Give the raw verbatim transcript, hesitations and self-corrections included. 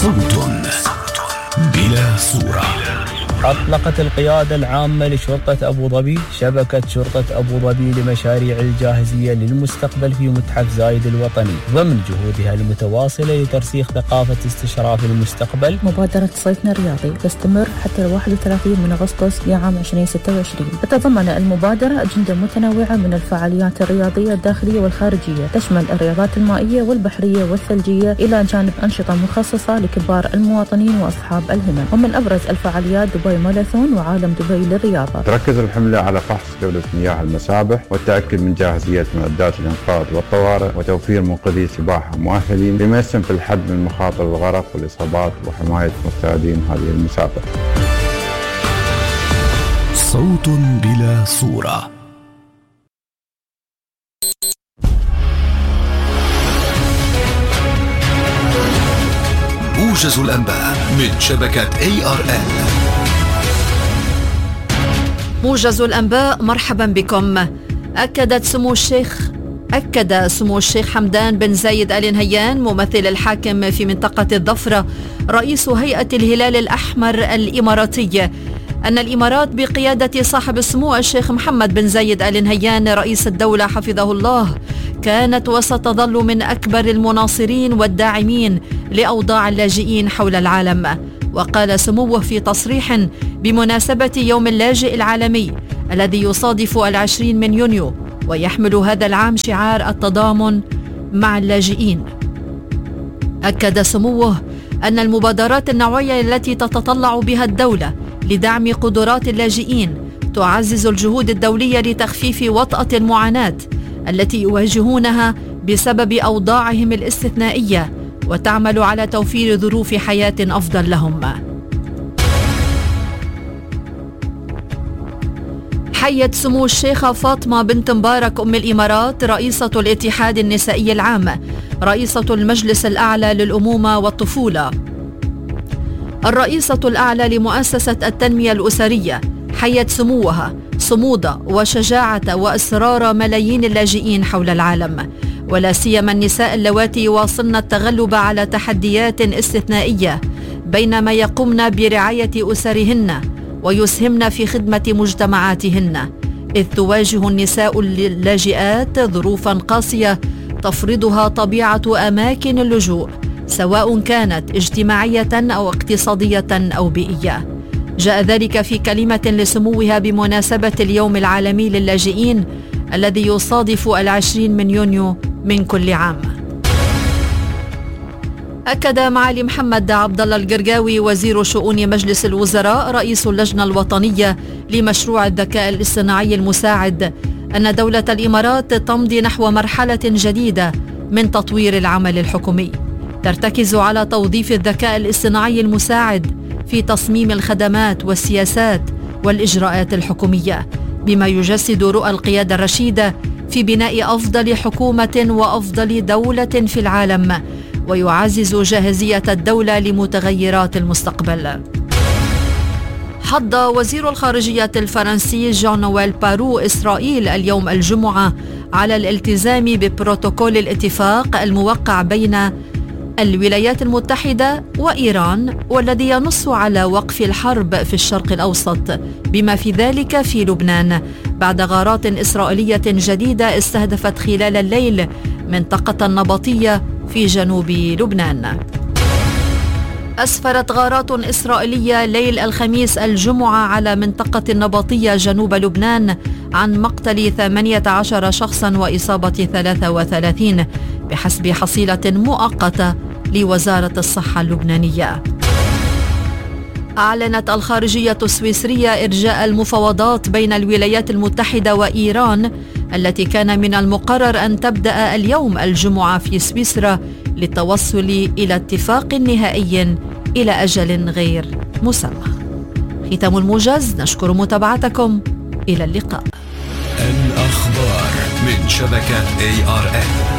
صوت بلا صورة. أطلقت القيادة العامة لشرطة أبو ظبي شبكة شرطة أبو ظبي لمشاريع الجاهزية للمستقبل في متحف زايد الوطني ضمن جهودها المتواصلة لترسيخ ثقافة استشراف المستقبل. مبادرة صيفنا الرياضي تستمر حتى واحد وثلاثين من أغسطس لعام ألفين وستة وعشرين. تتضمن المبادرة أجندة متنوعة من الفعاليات الرياضية الداخلية والخارجية، تشمل الرياضات المائية والبحرية والثلجية إلى جانب أنشطة مخصصة لكبار المواطنين وأصحاب الهمم. ومن أبرز الفعاليات دبي ماراثون وعالم دبي للرياضة. تركز الحملة على فحص جودة مياه المسابح والتأكد من جاهزية معدات الإنقاذ والطوارئ وتوفير منقذي سباحة مؤهلين بما يسهم في الحد من مخاطر الغرق والإصابات وحماية مستعدين هذه المسابقة. صوت بلا صورة. موجز الأنباء من شبكة إيه آر إل. موجز الأنباء، مرحبا بكم. أكدت سمو الشيخ أكد سمو الشيخ حمدان بن زايد آل نهيان ممثل الحاكم في منطقة الظفرة رئيس هيئة الهلال الأحمر الإماراتي أن الإمارات بقيادة صاحب السمو الشيخ محمد بن زايد آل نهيان رئيس الدولة حفظه الله كانت وستظل من أكبر المناصرين والداعمين لأوضاع اللاجئين حول العالم. وقال سموه في تصريح بمناسبة يوم اللاجئ العالمي الذي يصادف العشرين من يونيو ويحمل هذا العام شعار التضامن مع اللاجئين. أكد سموه أن المبادرات النوعية التي تتطلع بها الدولة لدعم قدرات اللاجئين تعزز الجهود الدولية لتخفيف وطأة المعاناة التي يواجهونها بسبب أوضاعهم الاستثنائية وتعمل على توفير ظروف حياة أفضل لهم. حيت سمو الشيخة فاطمة بنت مبارك أم الإمارات رئيسة الاتحاد النسائي العام رئيسة المجلس الأعلى للأمومة والطفولة الرئيسة الأعلى لمؤسسة التنمية الأسرية حيت سموها صمود وشجاعة وإصرار ملايين اللاجئين حول العالم، ولا سيما النساء اللواتي يواصلن التغلب على تحديات استثنائية بينما يقمن برعاية أسرهن ويسهمن في خدمة مجتمعاتهن، إذ تواجه النساء اللاجئات ظروفا قاسية تفرضها طبيعة أماكن اللجوء سواء كانت اجتماعية أو اقتصادية أو بيئية. جاء ذلك في كلمة لسموها بمناسبة اليوم العالمي للاجئين الذي يصادف العشرين من يونيو من كل عام. أكد معالي محمد عبد الله القرقاوي وزير شؤون مجلس الوزراء رئيس اللجنة الوطنية لمشروع الذكاء الاصطناعي المساعد أن دولة الإمارات تمضي نحو مرحلة جديدة من تطوير العمل الحكومي ترتكز على توظيف الذكاء الاصطناعي المساعد في تصميم الخدمات والسياسات والإجراءات الحكومية، بما يجسد رؤى القيادة الرشيدة في بناء أفضل حكومة وأفضل دولة في العالم، ويعزز جاهزية الدولة لمتغيرات المستقبل. حض وزير الخارجية الفرنسي جان نويل بارو إسرائيل اليوم الجمعة على الالتزام ببروتوكول الاتفاق الموقع بين الولايات المتحدة وإيران والذي ينص على وقف الحرب في الشرق الأوسط بما في ذلك في لبنان بعد غارات إسرائيلية جديدة استهدفت خلال الليل منطقة النبطية في جنوب لبنان. أسفرت غارات إسرائيلية ليل الخميس الجمعة على منطقة النبطية جنوب لبنان عن مقتل ثمانية عشر شخصا وإصابة ثلاثة وثلاثين بحسب حصيلة مؤقتة لوزارة الصحة اللبنانية. أعلنت الخارجية السويسرية إرجاء المفاوضات بين الولايات المتحدة وإيران التي كان من المقرر أن تبدأ اليوم الجمعة في سويسرا للتوصل إلى اتفاق نهائي إلى أجل غير مسمى. ختام الموجز، نشكر متابعتكم، إلى اللقاء. الأخبار من شبكة إيه آر إل.